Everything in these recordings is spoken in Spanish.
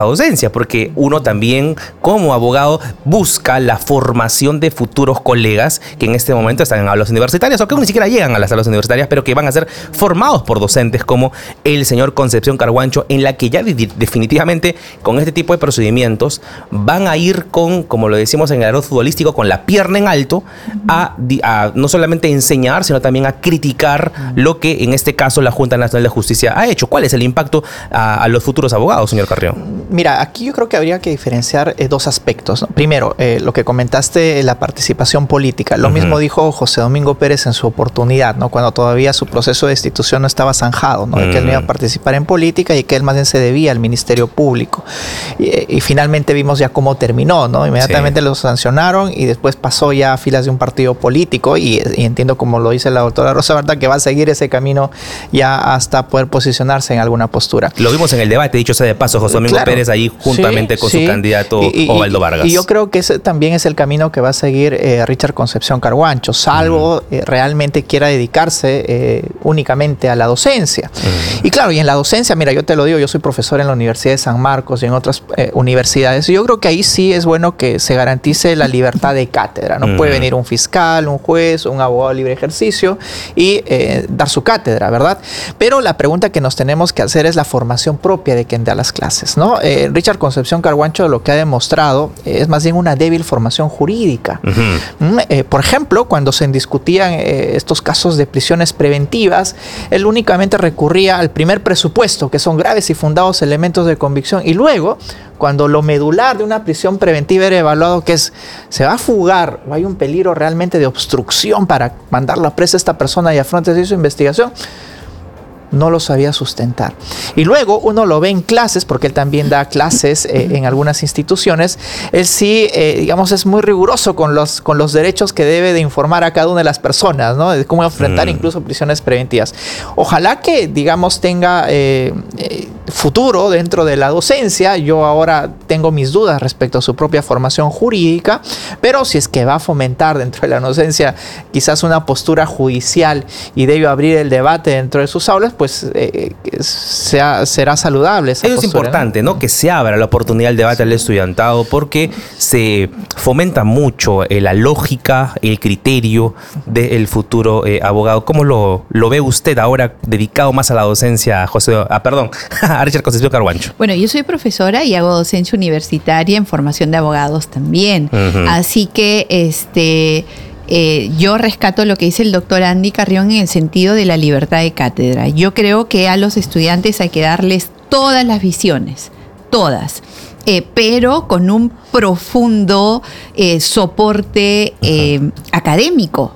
docencia, porque uno también como abogado busca la formación de futuros colegas que en este momento están en aulas universitarias o que ni siquiera llegan a las aulas universitarias, pero que van a ser formados por docentes como el señor Concepción Carhuancho, en la que ya definitivamente con este tipo de procedimientos van a ir con, como lo decimos en el argot futbolístico, con la pierna en alto a no solamente enseñar, sino también a criticar lo que en este caso la Junta Nacional de Justicia ha hecho. ¿Cuál es el impacto a los futuros abogados, señor Carrión? Mira, aquí yo creo que habría que diferenciar dos aspectos, ¿no? Primero, lo que comentaste, la participación política. Lo mismo dijo José Domingo Pérez en su oportunidad, ¿no? Cuando todavía su proceso de destitución no estaba zanjado, ¿no? Que él no iba a participar en política y que él más bien se debía al Ministerio Público. Y finalmente vimos ya cómo terminó, ¿no? Inmediatamente lo sancionaron y después pasó ya a filas de un partido político y entiendo, como lo dice la doctora Rosa Berta, que va a seguir ese camino ya hasta poder posicionarse en alguna postura. Lo vimos en el debate, dicho sea de paso, José Domingo Pérez ahí juntamente con su candidato Osvaldo Vargas. Y yo creo que ese también es el camino que va a seguir Richard Concepción Carhuancho, salvo realmente quiera dedicarse únicamente a la docencia. Y claro, y en la docencia, mira, yo te lo digo, yo soy profesor en la Universidad de San Marcos y en otras universidades, y yo creo que ahí sí es bueno que se garantice la libertad de cátedra, ¿no? Puede venir un fiscal, un juez, un abogado de libre ejercicio y dar su cátedra, ¿verdad? Pero la pregunta que nos tenemos que hacer es la formación propia de quien da las clases, ¿no? Richard Concepción Carhuancho lo que ha demostrado es más bien una débil formación jurídica. Por ejemplo, cuando se discutían estos casos de prisiones preventivas, él únicamente recurría al primer presupuesto, que son graves y fundados elementos de convicción, y luego, cuando lo medular de una prisión preventiva era evaluado, que es, se va a fugar o hay un peligro realmente de obstrucción para mandarla a presa a esta persona y afronte su investigación, no lo sabía sustentar. Y luego uno lo ve en clases, porque él también da clases en algunas instituciones. Él sí, digamos, es muy riguroso con los derechos que debe de informar a cada una de las personas, ¿no? De cómo enfrentar incluso prisiones preventivas. Ojalá que, digamos, tenga futuro dentro de la docencia. Yo ahora tengo mis dudas respecto a su propia formación jurídica, pero si es que va a fomentar dentro de la docencia quizás una postura judicial y debe abrir el debate dentro de sus aulas, pues será saludable esa postura. Es importante, ¿no? Que se abra la oportunidad del debate al estudiantado, porque se fomenta mucho la lógica, el criterio del futuro abogado. ¿Cómo lo ve usted ahora dedicado más a la docencia, a Richard Concepción Carhuancho? Bueno, yo soy profesora y hago docencia universitaria en formación de abogados también. Así que yo rescato lo que dice el doctor Andy Carrión en el sentido de la libertad de cátedra. Yo creo que a los estudiantes hay que darles todas las visiones, todas, pero con un profundo soporte académico,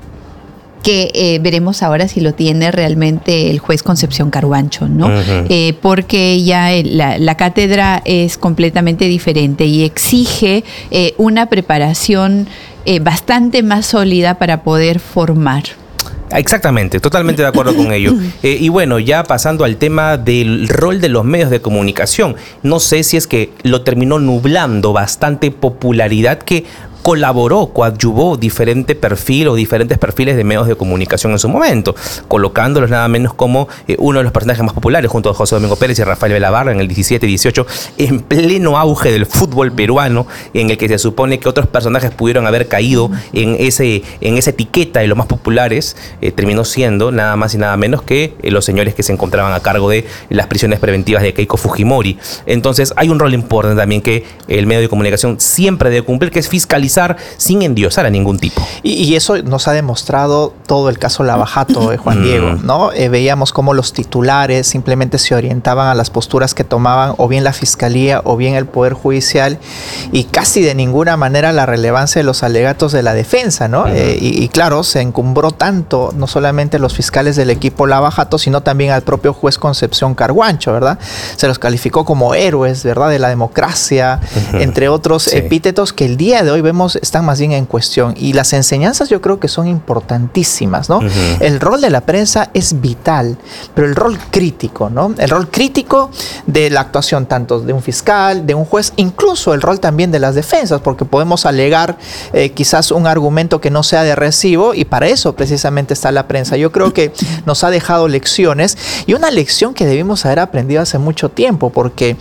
que veremos ahora si lo tiene realmente el juez Concepción Carhuancho, ¿no? Porque ya la cátedra es completamente diferente y exige una preparación bastante más sólida para poder formar. Exactamente, totalmente de acuerdo con ello. Y bueno, ya pasando al tema del rol de los medios de comunicación, no sé si es que lo terminó nublando bastante popularidad que colaboró, coadyuvó diferente perfil o diferentes perfiles de medios de comunicación en su momento, colocándolos nada menos como uno de los personajes más populares junto a José Domingo Pérez y Rafael Belabarra en el 17-18, en pleno auge del fútbol peruano, en el que se supone que otros personajes pudieron haber caído en esa etiqueta de los más populares. Terminó siendo nada más y nada menos que los señores que se encontraban a cargo de las prisiones preventivas de Keiko Fujimori. Entonces hay un rol importante también que el medio de comunicación siempre debe cumplir, que es fiscalizar sin endiosar a ningún tipo. Y eso nos ha demostrado todo el caso Lavajato de Juan Diego, ¿no? Veíamos cómo los titulares simplemente se orientaban a las posturas que tomaban o bien la Fiscalía o bien el Poder Judicial, y casi de ninguna manera la relevancia de los alegatos de la defensa, ¿no? Y claro, se encumbró tanto, no solamente los fiscales del equipo Lavajato, sino también al propio juez Concepción Carhuancho, ¿verdad? Se los calificó como héroes, ¿verdad?, de la democracia, entre otros epítetos que el día de hoy vemos están más bien en cuestión. Y las enseñanzas yo creo que son importantísimas, ¿no? El rol de la prensa es vital, pero el rol crítico, ¿no? El rol crítico de la actuación tanto de un fiscal, de un juez, incluso el rol también de las defensas, porque podemos alegar quizás un argumento que no sea de recibo, y para eso precisamente está la prensa. Yo creo que nos ha dejado lecciones, y una lección que debimos haber aprendido hace mucho tiempo, porque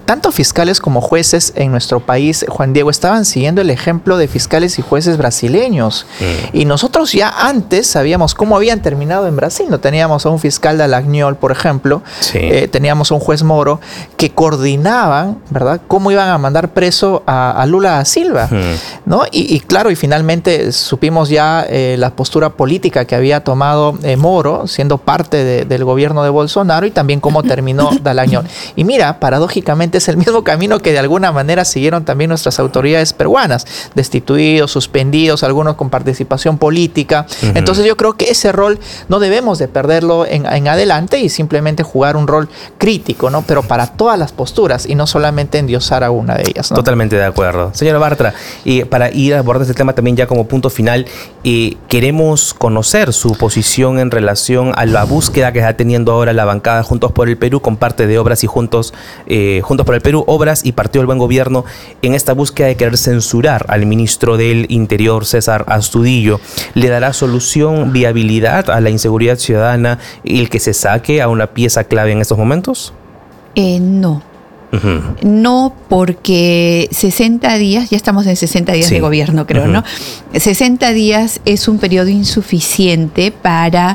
tanto fiscales como jueces en nuestro país, Juan Diego, estaban siguiendo el ejemplo de fiscales y jueces brasileños. Y nosotros ya antes sabíamos cómo habían terminado en Brasil. No teníamos a un fiscal de Alagnol, por ejemplo, teníamos a un juez Moro que coordinaban, ¿verdad?, cómo iban a mandar preso a Lula da Silva, ¿no? Y claro, y finalmente supimos ya la postura política que había tomado Moro, siendo parte del gobierno de Bolsonaro, y también cómo terminó Dallagnol. Y mira, paradójicamente es el mismo camino que de alguna manera siguieron también nuestras autoridades peruanas, destituidos, suspendidos, algunos con participación política. Entonces yo creo que ese rol no debemos de perderlo en adelante y simplemente jugar un rol crítico, ¿no? Pero para todas las posturas y no solamente endiosar a una de ellas, ¿no? Totalmente de acuerdo. Señora Bartra, para ir a abordar este tema también ya como punto final, queremos conocer su posición en relación a la búsqueda que está teniendo ahora la bancada Juntos por el Perú con parte de Obras y Juntos por el Perú, Obras y Partido del Buen Gobierno, en esta búsqueda de querer censurar al ministro del Interior, César Astudillo. ¿Le dará solución, viabilidad a la inseguridad ciudadana el que se saque a una pieza clave en estos momentos? No. No, porque 60 días, ya estamos en 60 días de gobierno, creo, ¿no? 60 días es un periodo insuficiente para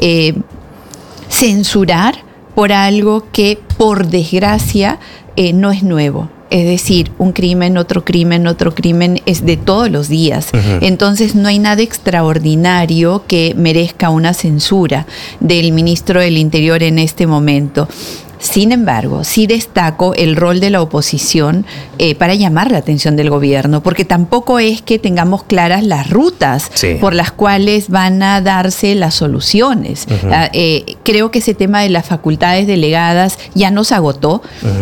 censurar por algo que, por desgracia, no es nuevo. Es decir, un crimen, otro crimen es de todos los días. Entonces no hay nada extraordinario que merezca una censura del ministro del Interior en este momento. Sin embargo, sí destaco el rol de la oposición para llamar la atención del gobierno, porque tampoco es que tengamos claras las rutas por las cuales van a darse las soluciones. Creo que ese tema de las facultades delegadas ya nos agotó,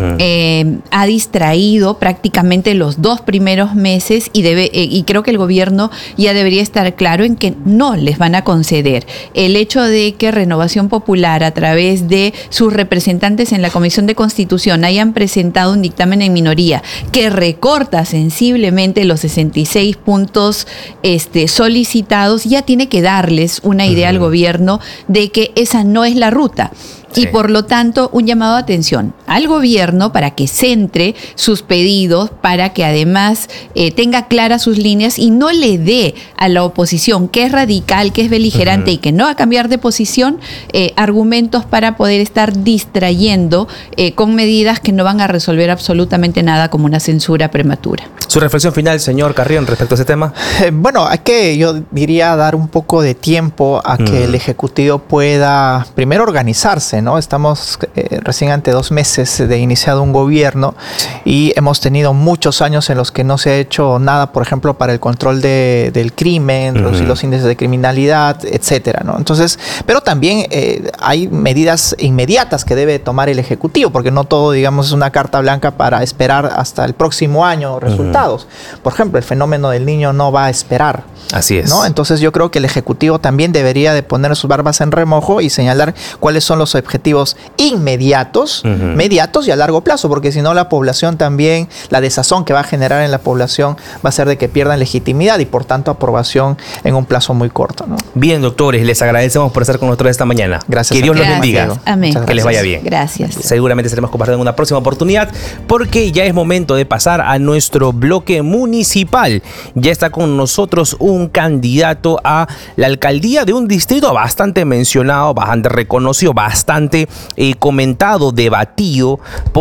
ha distraído prácticamente los 2 primeros meses y creo que el gobierno ya debería estar claro en que no les van a conceder. El hecho de que Renovación Popular, a través de sus representantes en la Comisión de Constitución, hayan presentado un dictamen en minoría que recorta sensiblemente los 66 puntos solicitados, ya tiene que darles una idea al gobierno de que esa no es la ruta. Y por lo tanto, un llamado de atención al gobierno para que centre sus pedidos, para que además tenga claras sus líneas y no le dé a la oposición, que es radical, que es beligerante y que no va a cambiar de posición, argumentos para poder estar distrayendo con medidas que no van a resolver absolutamente nada, como una censura prematura. Su reflexión final, señor Carrión, respecto a ese tema. Bueno, hay que, yo diría, dar un poco de tiempo a que el Ejecutivo pueda primero organizarse, ¿no? Estamos recién ante 2 meses de iniciado un gobierno y hemos tenido muchos años en los que no se ha hecho nada, por ejemplo, para el control del crimen, los índices de criminalidad, etcétera, ¿no? Entonces, pero también hay medidas inmediatas que debe tomar el Ejecutivo, porque no todo, digamos, es una carta blanca para esperar hasta el próximo año resultados. Por ejemplo, el fenómeno del Niño no va a esperar. Así es, ¿no? Entonces yo creo que el Ejecutivo también debería de poner sus barbas en remojo y señalar cuáles son los objetivos inmediatos, mediatos y a largo plazo, porque si no la población también, la desazón que va a generar en la población va a ser de que pierdan legitimidad y por tanto aprobación en un plazo muy corto, ¿no? Bien, doctores, les agradecemos por estar con nosotros esta mañana. Gracias. Que Dios los bendiga. Amén. Que les vaya bien. Gracias. Seguramente seremos compartiendo en una próxima oportunidad, porque ya es momento de pasar a nuestro bloque municipal. Ya está con nosotros un candidato a la alcaldía de un distrito bastante mencionado, bastante reconocido, bastante comentado, debatido,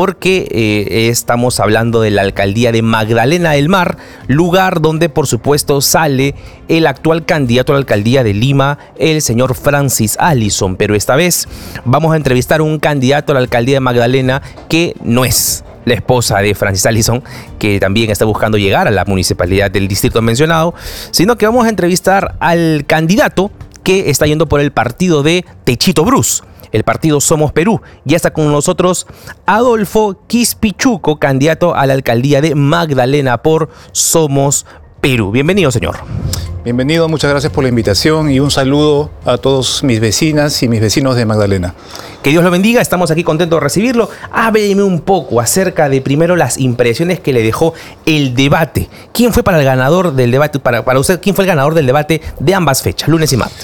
porque estamos hablando de la alcaldía de Magdalena del Mar, lugar donde por supuesto sale el actual candidato a la alcaldía de Lima, el señor Francis Allison. Pero esta vez vamos a entrevistar a un candidato a la alcaldía de Magdalena que no es la esposa de Francis Allison, que también está buscando llegar a la municipalidad del distrito mencionado, sino que vamos a entrevistar al candidato que está yendo por el partido de Techito Bruce, el partido Somos Perú. Ya está con nosotros Adolfo Quispichuco, candidato a la alcaldía de Magdalena por Somos Perú. Bienvenido, señor. Bienvenido, muchas gracias por la invitación y un saludo a todos mis vecinas y mis vecinos de Magdalena. Que Dios lo bendiga, estamos aquí contentos de recibirlo. Hábleme un poco acerca de primero las impresiones que le dejó el debate. ¿Quién fue para el ganador del debate, para usted, quién fue el ganador del debate de ambas fechas, lunes y martes?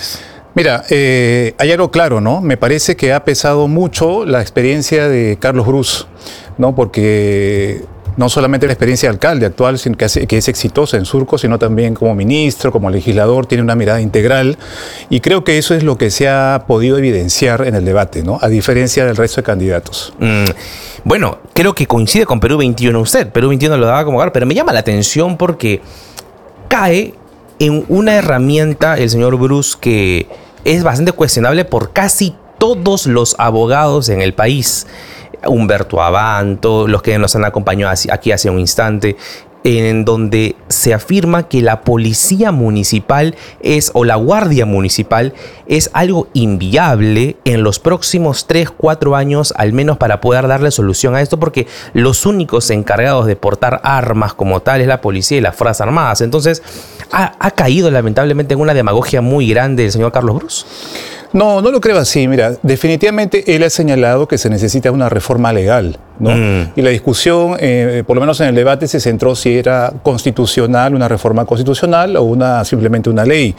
Mira, hay algo claro, ¿no? Me parece que ha pesado mucho la experiencia de Carlos Brus, ¿no? Porque no solamente la experiencia de alcalde actual, sino que es exitosa en Surco, sino también como ministro, como legislador, tiene una mirada integral. Y creo que eso es lo que se ha podido evidenciar en el debate, ¿no? A diferencia del resto de candidatos. Bueno, creo que coincide con Perú 21 usted. Perú 21 lo daba como hogar, pero me llama la atención porque cae en una herramienta el señor Brus que es bastante cuestionable por casi todos los abogados en el país. Humberto Abanto, los que nos han acompañado aquí hace un instante, en donde se afirma que la policía municipal o la guardia municipal es algo inviable en los próximos 3-4 años, al menos para poder darle solución a esto, porque los únicos encargados de portar armas como tal es la policía y las Fuerzas Armadas. Entonces, ¿ha caído lamentablemente en una demagogia muy grande el señor Carlos Brus? No, no lo creo así. Mira, definitivamente él ha señalado que se necesita una reforma legal, ¿no? Y la discusión, por lo menos en el debate, se centró si era constitucional, una reforma constitucional o simplemente una ley.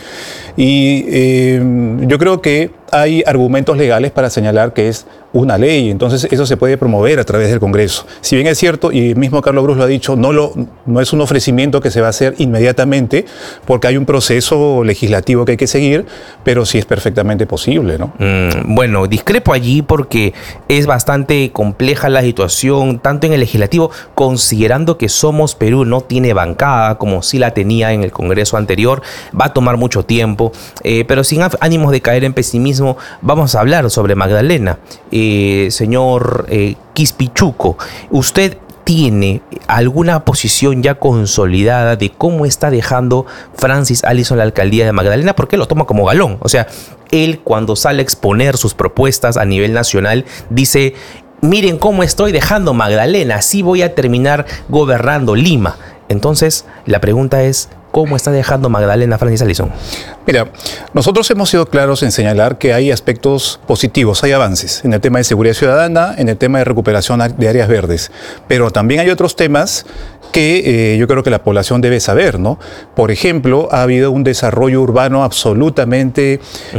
Y yo creo que hay argumentos legales para señalar que es una ley, entonces eso se puede promover a través del Congreso. Si bien es cierto, y mismo Carlos Brus lo ha dicho, no es un ofrecimiento que se va a hacer inmediatamente, porque hay un proceso legislativo que hay que seguir, pero sí es perfectamente posible, ¿no? Bueno, discrepo allí porque es bastante compleja la situación, tanto en el legislativo, considerando que Somos Perú no tiene bancada, como sí la tenía en el Congreso anterior, va a tomar mucho tiempo, pero sin ánimos de caer en pesimismo, vamos a hablar sobre Magdalena. Señor Quispichuco, ¿usted tiene alguna posición ya consolidada de cómo está dejando Francis Allison la alcaldía de Magdalena? Porque lo toma como galón. O sea, él cuando sale a exponer sus propuestas a nivel nacional dice: miren cómo estoy dejando Magdalena, así voy a terminar gobernando Lima. Entonces, la pregunta es: ¿cómo está dejando Magdalena Francis Allison? Mira, nosotros hemos sido claros en señalar que hay aspectos positivos, hay avances en el tema de seguridad ciudadana, en el tema de recuperación de áreas verdes, pero también hay otros temas que yo creo que la población debe saber, ¿no? Por ejemplo, ha habido un desarrollo urbano absolutamente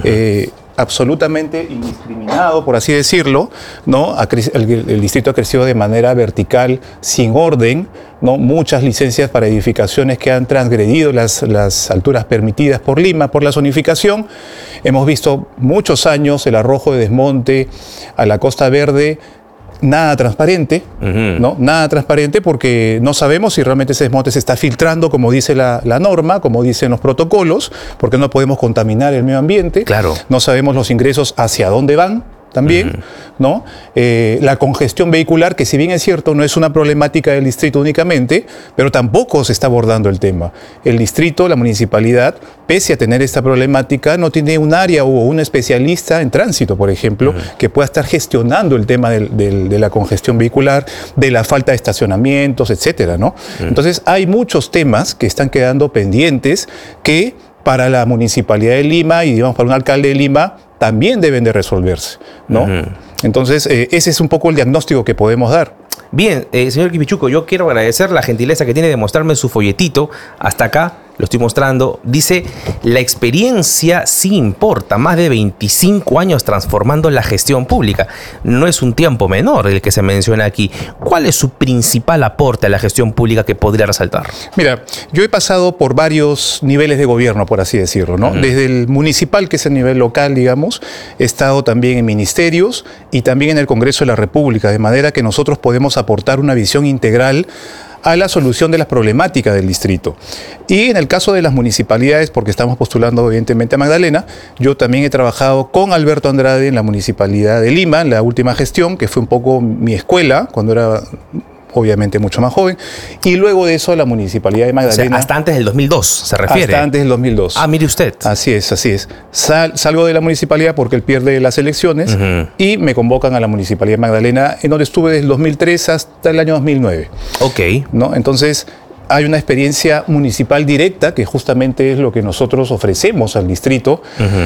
indiscriminado, por así decirlo, ¿no? El distrito ha crecido de manera vertical, sin orden, ¿no? Muchas licencias para edificaciones que han transgredido las alturas permitidas por Lima, por la zonificación. Hemos visto muchos años el arrojo de desmonte a la Costa Verde, nada transparente, ¿no? Nada transparente, porque no sabemos si realmente ese desmonte se está filtrando como dice la norma, como dicen los protocolos, porque no podemos contaminar el medio ambiente. Claro. No sabemos los ingresos hacia dónde van también, ¿no? La congestión vehicular, que si bien es cierto no es una problemática del distrito únicamente, pero tampoco se está abordando el tema. El distrito, la municipalidad, pese a tener esta problemática, no tiene un área o un especialista en tránsito, por ejemplo, que pueda estar gestionando el tema de la congestión vehicular, de la falta de estacionamientos, etcétera, ¿no? Entonces hay muchos temas que están quedando pendientes que para la Municipalidad de Lima y, digamos, para un alcalde de Lima también deben de resolverse, ¿no? Entonces, ese es un poco el diagnóstico que podemos dar. Bien, señor Quispichuco, yo quiero agradecer la gentileza que tiene de mostrarme su folletito. Hasta acá lo estoy mostrando. Dice: la experiencia sí importa, más de 25 años transformando la gestión pública. No es un tiempo menor el que se menciona aquí. ¿Cuál es su principal aporte a la gestión pública que podría resaltar? Mira, yo he pasado por varios niveles de gobierno, por así decirlo, ¿no? Desde el municipal, que es el nivel local, digamos, he estado también en ministerios y también en el Congreso de la República, de manera que nosotros podemos aportar una visión integral a la solución de las problemáticas del distrito. Y en el caso de las municipalidades, porque estamos postulando evidentemente a Magdalena, yo también he trabajado con Alberto Andrade en la Municipalidad de Lima, en la última gestión, que fue un poco mi escuela, cuando era obviamente mucho más joven, y luego de eso la Municipalidad de Magdalena. O sea, hasta antes del 2002, ¿se refiere? Hasta antes del 2002. Ah, mire usted. Así es, así es. Salgo de la municipalidad porque él pierde las elecciones y me convocan a la Municipalidad de Magdalena, en donde estuve desde el 2003 hasta el año 2009. Ok. ¿No? Entonces, hay una experiencia municipal directa, que justamente es lo que nosotros ofrecemos al distrito,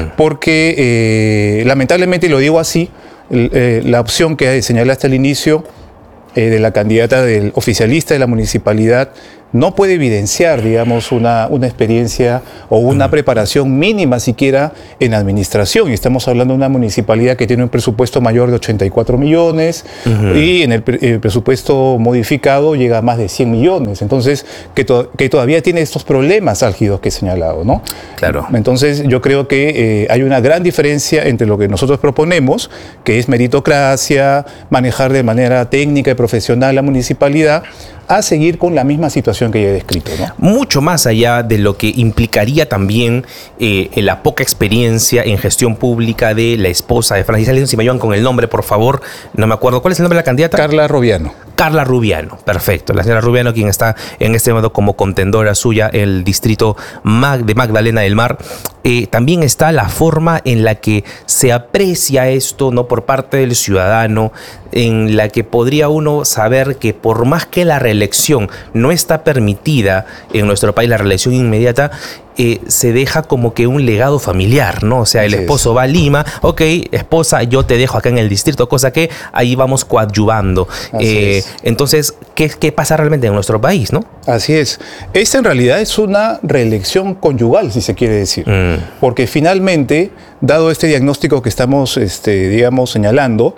porque lamentablemente, y lo digo así, la opción que señalaste al inicio, de la candidata del oficialista de la municipalidad, no puede evidenciar, digamos, una experiencia o una preparación mínima siquiera en administración. Y estamos hablando de una municipalidad que tiene un presupuesto mayor de 84 millones y en el presupuesto modificado llega a más de 100 millones. Entonces, que todavía tiene estos problemas álgidos que he señalado, ¿no? Claro. Entonces, yo creo que hay una gran diferencia entre lo que nosotros proponemos, que es meritocracia, manejar de manera técnica y profesional la municipalidad, a seguir con la misma situación que ya he descrito, ¿no? Mucho más allá de lo que implicaría también la poca experiencia en gestión pública de la esposa de Francis Alison. Si me ayudan con el nombre, por favor, no me acuerdo. ¿Cuál es el nombre de la candidata? Carla Roviano. Carla Rubiano, perfecto. La señora Rubiano, quien está en este momento como contendora suya en el distrito de Magdalena del Mar. También está la forma en la que se aprecia esto, ¿no?, por parte del ciudadano, en la que podría uno saber que por más que la reelección no está permitida en nuestro país, la reelección inmediata, se deja como que un legado familiar, ¿no? O sea, el esposo va a Lima, ok, esposa, yo te dejo acá en el distrito, cosa que ahí vamos coadyuvando. Entonces, ¿qué pasa realmente en nuestro país, no? Así es. Esta en realidad es una reelección conyugal, si se quiere decir. Porque finalmente, dado este diagnóstico que estamos, digamos, señalando,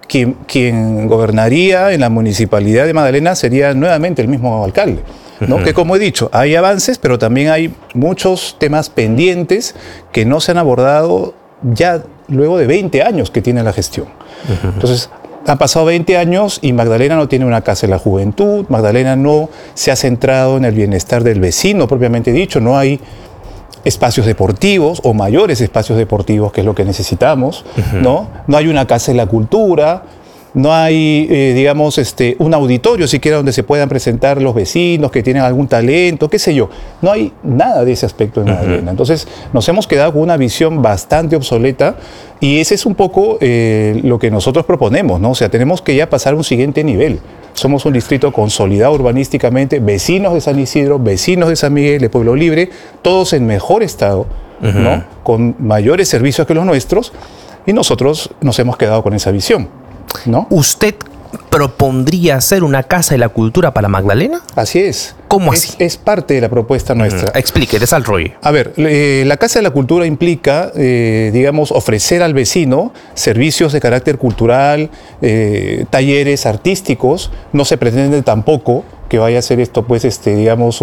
quien gobernaría en la municipalidad de Magdalena sería nuevamente el mismo alcalde, ¿no? Que, como he dicho, hay avances, pero también hay muchos temas pendientes que no se han abordado ya luego de 20 años que tiene la gestión. Entonces, han pasado 20 años y Magdalena no tiene una casa de la juventud, Magdalena no se ha centrado en el bienestar del vecino, propiamente dicho, no hay espacios deportivos o mayores espacios deportivos, que es lo que necesitamos, ¿no? No hay una casa de la cultura, no hay, digamos, un auditorio siquiera donde se puedan presentar los vecinos que tienen algún talento, qué sé yo. No hay nada de ese aspecto en Magdalena. Entonces, nos hemos quedado con una visión bastante obsoleta y ese es un poco lo que nosotros proponemos, ¿no? O sea, tenemos que ya pasar a un siguiente nivel. Somos un distrito consolidado urbanísticamente, vecinos de San Isidro, vecinos de San Miguel, de Pueblo Libre, todos en mejor estado, ¿no? Con mayores servicios que los nuestros, y nosotros nos hemos quedado con esa visión, ¿no? ¿Usted propondría hacer una casa de la cultura para Magdalena? Así es. ¿Cómo así? Es parte de la propuesta nuestra. Explique, desarrolle. A ver, la Casa de la Cultura implica, digamos, ofrecer al vecino servicios de carácter cultural, talleres artísticos. No se pretende tampoco que vaya a ser esto, pues, digamos,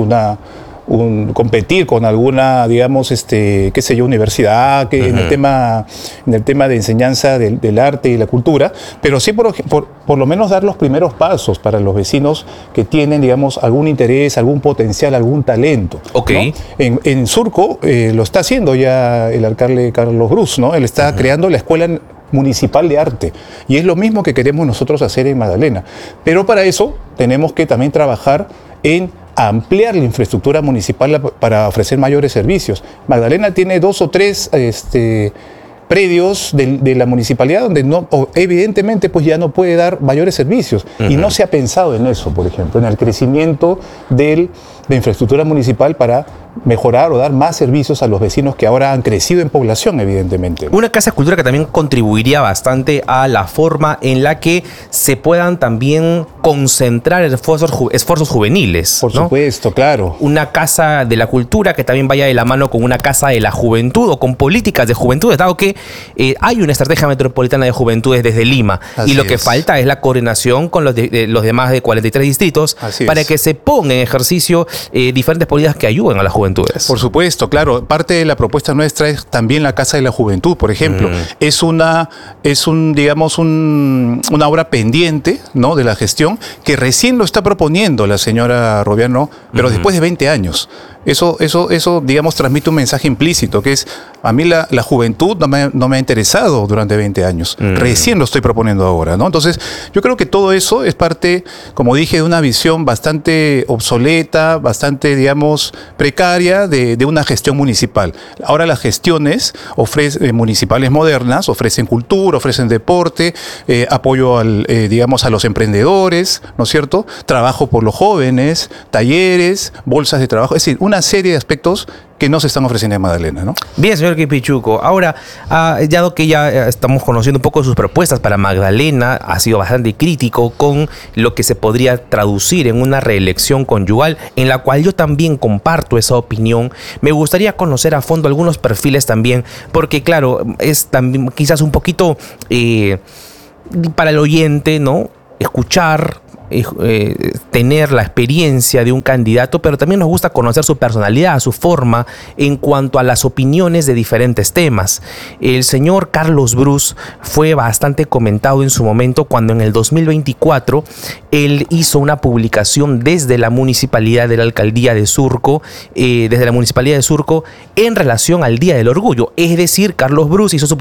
competir con alguna, digamos, qué sé yo, universidad, que en el tema de enseñanza del arte y la cultura, pero sí por lo menos dar los primeros pasos para los vecinos que tienen, digamos, algún interés, algún potencial, algún talento. Ok. ¿No? En Surco lo está haciendo ya el alcalde Carlos Brus, ¿no? Él está creando la Escuela Municipal de Arte, y es lo mismo que queremos nosotros hacer en Magdalena, pero para eso tenemos que también trabajar en ampliar la infraestructura municipal para ofrecer mayores servicios. Magdalena tiene 2 o 3 predios de la municipalidad donde evidentemente pues ya no puede dar mayores servicios, y no se ha pensado en eso, por ejemplo, en el crecimiento de infraestructura municipal para mejorar o dar más servicios a los vecinos que ahora han crecido en población, evidentemente. Una casa de cultura que también contribuiría bastante a la forma en la que se puedan también concentrar esfuerzos juveniles. Por ¿no? supuesto, claro. Una casa de la cultura que también vaya de la mano con una casa de la juventud o con políticas de juventud, dado que hay una estrategia metropolitana de juventudes desde Lima. Así y lo que es. falta es la coordinación con los demás de 43 distritos para que se pongan en ejercicio diferentes políticas que ayuden a las juventudes. Por supuesto, claro. Parte de la propuesta nuestra es también la Casa de la Juventud, por ejemplo. Es una obra pendiente, ¿no?, de la gestión, que recién lo está proponiendo la señora Roviano, pero después de 20 años. Eso, digamos, transmite un mensaje implícito, que es, a mí la juventud no me ha interesado durante 20 años. Recién lo estoy proponiendo ahora, ¿no? Entonces, yo creo que todo eso es parte, como dije, de una visión bastante obsoleta, bastante, digamos, precaria de una gestión municipal. Ahora las gestiones municipales modernas ofrecen cultura, ofrecen deporte, apoyo digamos, a los emprendedores, ¿no es cierto? Trabajo por los jóvenes, talleres, bolsas de trabajo, es decir, una serie de aspectos que no se están ofreciendo en Magdalena, ¿no? Bien, señor Kipichuco. Ahora, dado que ya estamos conociendo un poco sus propuestas para Magdalena, ha sido bastante crítico con lo que se podría traducir en una reelección conyugal, en la cual yo también comparto esa opinión. Me gustaría conocer a fondo algunos perfiles también, porque claro, es también quizás un poquito para el oyente, ¿no? Escuchar, tener la experiencia de un candidato, pero también nos gusta conocer su personalidad, su forma en cuanto a las opiniones de diferentes temas. El señor Carlos Brus fue bastante comentado en su momento cuando en el 2024 él hizo una publicación desde la municipalidad de la alcaldía de Surco, en relación al Día del Orgullo. Es decir, Carlos Brus hizo su